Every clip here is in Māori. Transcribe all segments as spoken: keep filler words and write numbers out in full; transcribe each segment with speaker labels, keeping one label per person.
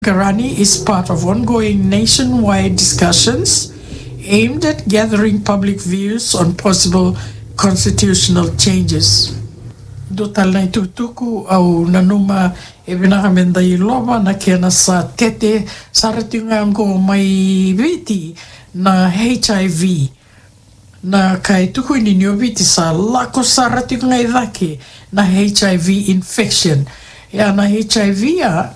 Speaker 1: Karani is part of ongoing nationwide discussions aimed at gathering public views on possible constitutional changes. Do talai tutuku au nanuma e vinaka menda i loba na kena sa tete sa ratunga ngo mai viti na H I V. Na kai tuku ni nioviti sa lako sa ratunga i dake na H I V infection. Ya na H I V a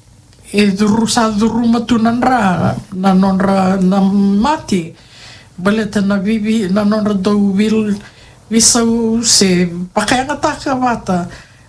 Speaker 1: e duru sa duru matunan ra na nonra na mati baleta na bibi na nonra do wil visau se pakayang ataka bata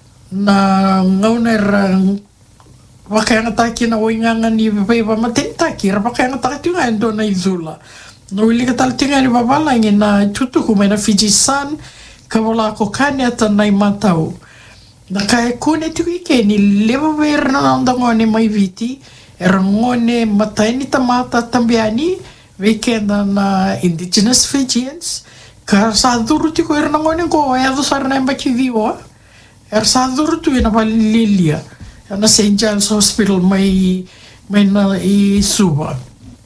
Speaker 1: na ngauner pakayang ataki na wingangan ni beba matintaki ra pakayang ataki tunga endo na izula no wili katal tinga ni babalangin na tutuku may na Fiji Sun kawala ko kanya tanay matau na kaya kune tuike ni leva ver na nandangone mai viti erangone matai ni tamata tambiani weekenda na indigenous Fijians ka saduru tiko erangone ko ya do sarna mbaki viwa er saduru tu ina balilia na Saint John's Hospital mai mai na i suba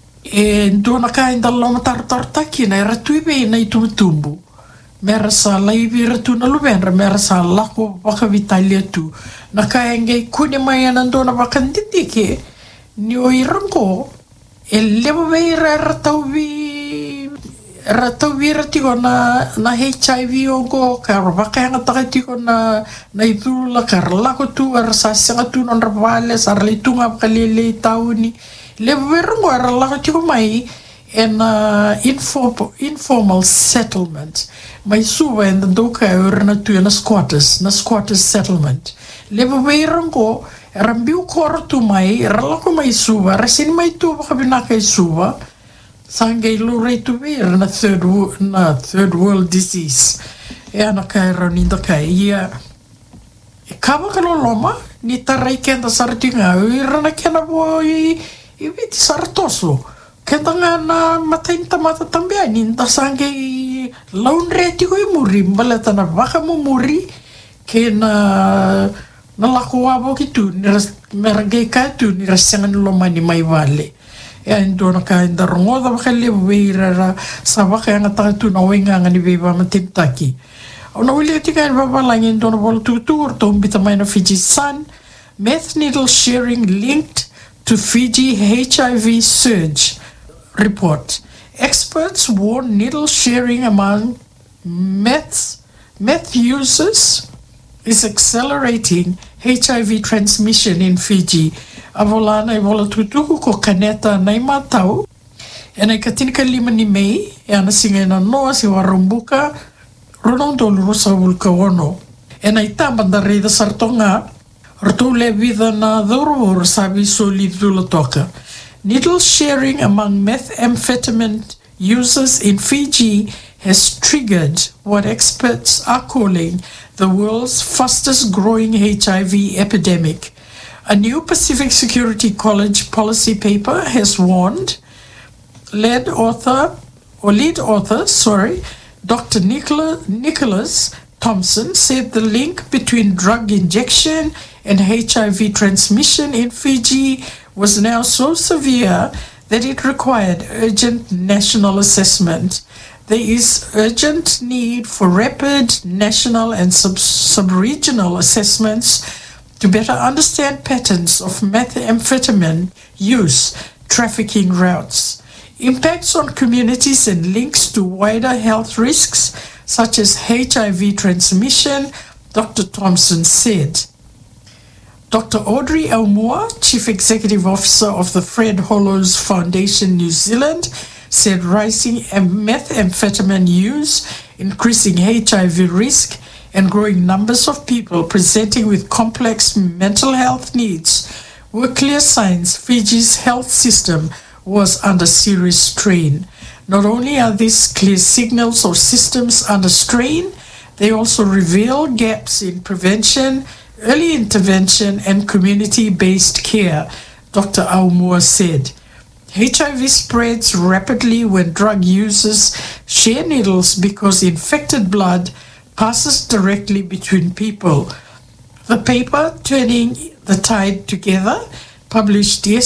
Speaker 1: e do na kaya ndalo matar tartaki na era tuibe na itumtumbu mera sa laivi ratu na lubenra mera sa lako baka vitalia tu na kaya ngai kune mai anando na baka nditike ni o irango e lebo veira ratauvi ratauvi ratiko na na H I V o go karo baka yang atakatiko na na itula kar lako tu ar sa sanga tu non rapale sa litunga kalile tauni lebo veira ngo ar lako tiko mai in uh, inform, informal settlement mai suwa en doka ur na tu na squatters na squatters settlement leva veirango rambiu kortu mai ralako mai suwa rasin mai tu baka binaka suwa sangai lure tu ver na third na third world disease e ana kai raninda kai ia kaba kalo loma ni tarai kenda sartinga irana kena boy i viti sartoso kenta nga na matain tamata tambian inta sange laun reti ko muri balata na baka mo muri ke na nalakuwa bo kitu ni merage ka tu ni rasangan lomani mai vale ya ndo na ka inda rongo da baka le weira sa baka nga ta tu na wenga nga ni beba matintaki ona wili tika baba langin ndo na bol tu tu to bita mai na Fiji Sun meth needle sharing linked to Fiji H I V surge report. Experts warn needle sharing among meth, meth users is accelerating H I V transmission in Fiji. Avolana e vola tutuku ko kaneta na imatau. E na ikatika lima ni mei, e ana singa na noa si warumbuka, ronondo lurusa vulka ono. E na itambanda reida sartonga, rtule vida na dhuru sabi solidula toka. Needle sharing among methamphetamine users in Fiji has triggered what experts are calling the world's fastest growing H I V epidemic. A new Pacific Security College policy paper has warned, lead author, or lead author, sorry, Doctor Nicola, Nicholas Thompson said the link between drug injection and H I V transmission in Fiji was now so severe that it required urgent national assessment. There is urgent need for rapid national and sub- sub-regional assessments to better understand patterns of methamphetamine use, trafficking routes, impacts on communities and links to wider health risks such as H I V transmission, Doctor Thompson said. Doctor Audrey Elmore, Chief Executive Officer of the Fred Hollows Foundation New Zealand, said rising methamphetamine use, increasing H I V risk, and growing numbers of people presenting with complex mental health needs were clear signs Fiji's health system was under serious strain. Not only are these clear signals of systems under strain, they also reveal gaps in prevention, early intervention and community-based care, Doctor Aumua said. H I V spreads rapidly when drug users share needles because infected blood passes directly between people. The paper, Turning the Tide Together, published